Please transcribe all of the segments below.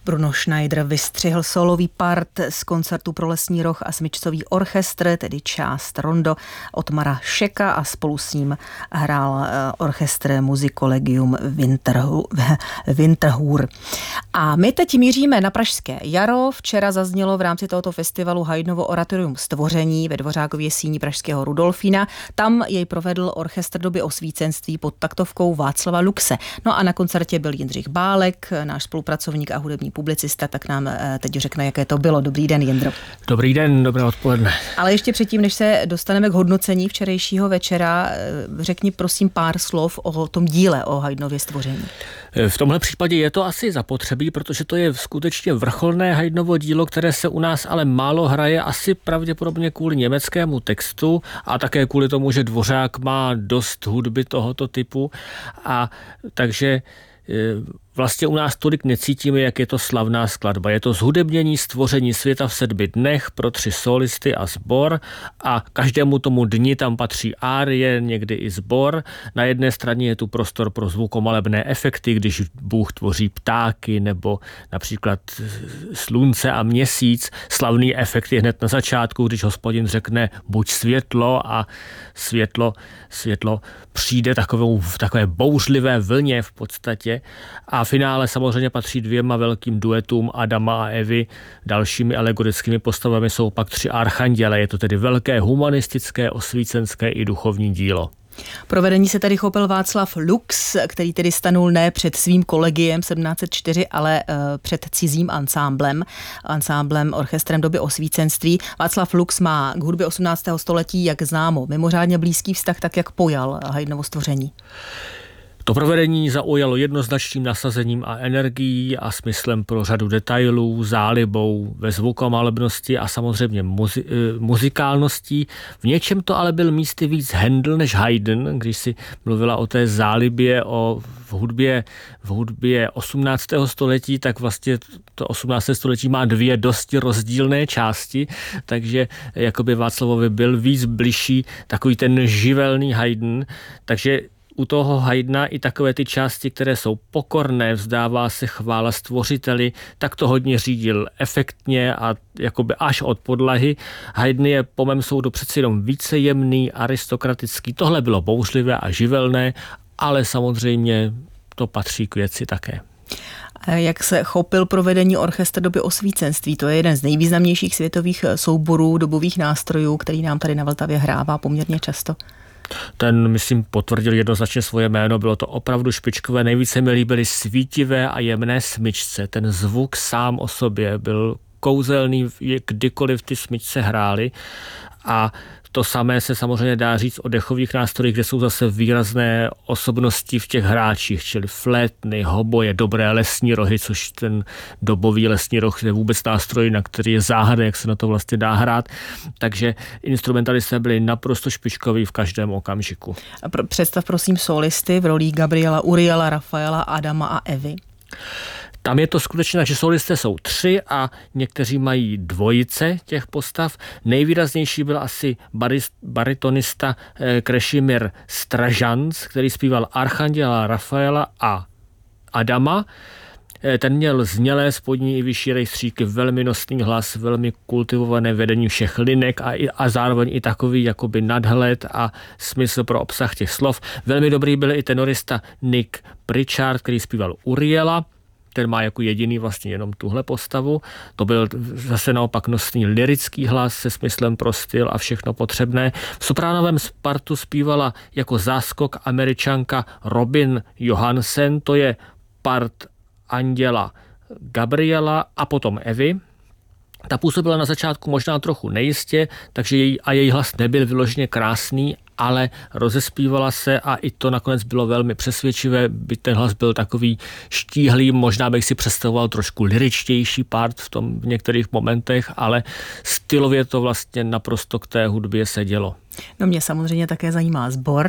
Bruno Schneider vystřihl solový part z koncertu pro lesní roh a smyčcový orchestr, tedy část rondo Ottmara Schecka, a spolu s ním hrál orchestr Musicollegium Winterthur. A my teď míříme na Pražské jaro. Včera zaznělo v rámci tohoto festivalu Haydnovo oratorium Stvoření ve Dvořákově síni pražského Rudolfína. Tam jej provedl orchestr doby osvícenství pod taktovkou Václava Luxe. No a na koncertě byl Jindřich Bálek, náš spolupracovník a hudební publicista, tak nám teď řekne, jaké to bylo. Dobrý den, Jindro. Dobrý den, dobré odpoledne. Ale ještě předtím, než se dostaneme k hodnocení včerejšího večera, řekni prosím pár slov o tom díle o Haydnově Stvoření. V tomhle případě je to asi zapotřebí, protože to je skutečně vrcholné Haydnovo dílo, které se u nás ale málo hraje, asi pravděpodobně kvůli německému textu a také kvůli tomu, že Dvořák má dost hudby tohoto typu, a takže vlastně u nás tolik necítíme, jak je to slavná skladba. Je to zhudebnění Stvoření světa v 7 dnech pro 3 solisty a sbor, a každému tomu dni tam patří árie, někdy i sbor. Na jedné straně je tu prostor pro zvukomalebné efekty, když Bůh tvoří ptáky nebo například slunce a měsíc. Slavný efekt je hned na začátku, když Hospodin řekne buď světlo, a světlo přijde v takové bouřlivé vlně v podstatě. A v finále samozřejmě patří 2 velkým duetům Adama a Evy. Dalšími alegorickými postavami jsou pak 3 archanděle. Je to tedy velké humanistické, osvícenské i duchovní dílo. Provedení se tady chopil Václav Lux, který tedy stanul ne před svým kolegiem 1704, ale před cizím ansámblem orchestrem doby osvícenství. Václav Lux má k hudbě 18. století, jak známo, mimořádně blízký vztah, tak jak pojal Haydnovo Stvoření. To provedení zaujalo jednoznačným nasazením a energií a smyslem pro řadu detailů, zálibou ve zvukomalebnosti a samozřejmě muzikálností. V něčem to ale byl místy víc Händel než Haydn, když si mluvila o té zálibě v hudbě 18. století, tak vlastně to 18. století má 2 dosti rozdílné části, takže jakoby Václavovi byl víc bližší takový ten živelný Haydn, takže u toho Haydna i takové ty části, které jsou pokorné, vzdává se chvála stvořiteli, tak to hodně řídil efektně a jakoby až od podlahy. Haydn je po mém soudu přeci jenom více jemný, aristokratický. Tohle bylo bouřlivé a živelné, ale samozřejmě to patří k věci také. Jak se chopil provedení orchestr doby osvícenství? To je jeden z nejvýznamnějších světových souborů dobových nástrojů, který nám tady na Vltavě hrává poměrně často. Ten, myslím, potvrdil jednoznačně svoje jméno, bylo to opravdu špičkové, nejvíce mi líbily svítivé a jemné smyčce. Ten zvuk sám o sobě byl kouzelný, kdykoliv ty smyčce hrály, a to samé se samozřejmě dá říct o dechových nástrojích, kde jsou zase výrazné osobnosti v těch hráčích, čili flétny, hoboje, dobré lesní rohy, což ten dobový lesní roh je vůbec nástroj, na který je záhada, jak se na to vlastně dá hrát. Takže instrumentalisté byli naprosto špičkoví v každém okamžiku. Představ prosím solisty v rolích Gabriela, Uriela, Rafaela, Adama a Evy. Tam je to skutečně tak, že solisté jsou 3 a někteří mají dvojice těch postav. Nejvýraznější byl asi baritonista Krešimir Stražanc, který zpíval archanděla Rafaela a Adama. Ten měl znělé spodní i vyšší rejstříky, velmi nosný hlas, velmi kultivované vedení všech linek a zároveň i takový jakoby nadhled a smysl pro obsah těch slov. Velmi dobrý byl i tenorista Nick Pritchard, který zpíval Uriela. Ten má jako jediný vlastně jenom tuhle postavu. To byl zase naopak nosný lyrický hlas se smyslem pro styl a všechno potřebné. V sopránovém partu zpívala jako záskok Američanka Robin Johansen, to je part anděla Gabriela a potom Evy. Ta působila na začátku možná trochu nejistě, takže její hlas nebyl vyloženě krásný, ale rozespívala se a i to nakonec bylo velmi přesvědčivé, byť ten hlas byl takový štíhlý, možná bych si představoval trošku lyričtější part v některých momentech, ale stylově to vlastně naprosto k té hudbě sedělo. No mě samozřejmě také zajímá sbor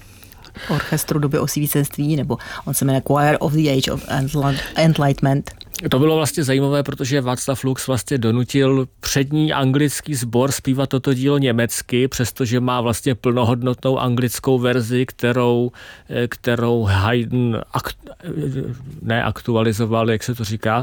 orchestru doby osvícenství, nebo on se jmenuje Choir of the Age of Enlightenment. To bylo vlastně zajímavé, protože Václav Lux vlastně donutil přední anglický sbor zpívat toto dílo německy, přestože má vlastně plnohodnotnou anglickou verzi, kterou Haydn neaktualizoval, jak se to říká,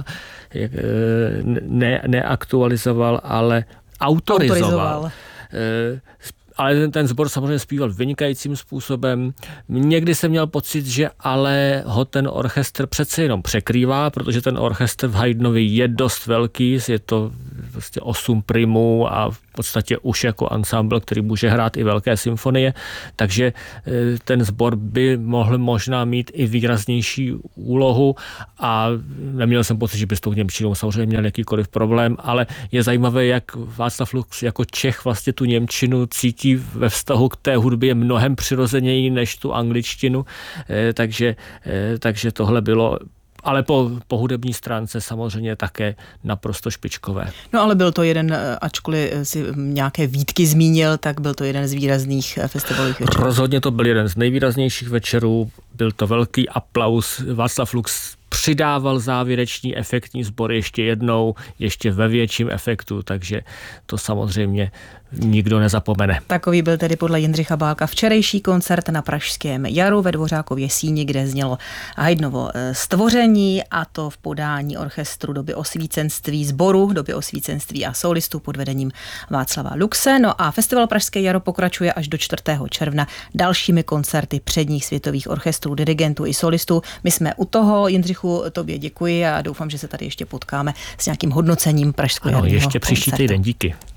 neaktualizoval, ale autorizoval. Ale ten sbor samozřejmě zpíval vynikajícím způsobem. Někdy jsem měl pocit, že ale ho ten orchestr přece jenom překrývá, protože ten orchestr v Haydnovi je dost velký, je to prostě 8 primů a v podstatě už jako ansámbl, který může hrát i velké symfonie, takže ten sbor by mohl možná mít i výraznější úlohu a neměl jsem pocit, že by s tou němčinou samozřejmě měl jakýkoliv problém, ale je zajímavé, jak Václav Lux jako Čech vlastně tu němčinu cítí ve vztahu k té hudbě mnohem přirozeněji než tu angličtinu, takže tohle bylo, ale po hudební stránce samozřejmě také naprosto špičkové. No ale byl to jeden, ačkoliv si nějaké výtky zmínil, tak byl to jeden z výrazných festivalových večerů. Rozhodně to byl jeden z nejvýraznějších večerů, byl to velký aplaus. Václav Lux přidával závěrečný efektní sbor ještě jednou, ještě ve větším efektu, takže to samozřejmě nikdo nezapomene. Takový byl tedy podle Jindřicha Bálka včerejší koncert na Pražském jaru ve Dvořákově síni, kde znělo Haydnovo Stvoření, a to v podání orchestru doby osvícenství, sboru doby osvícenství a solistů pod vedením Václava Luxe. No a festival Pražské jaro pokračuje až do 4. června dalšími koncerty předních světových orchestrů, dirigentů i solistů. My jsme u toho. Jindřichu, tobě děkuji a doufám, že se tady ještě potkáme s nějakým hodnocením pražského ještě příští týden. Díky.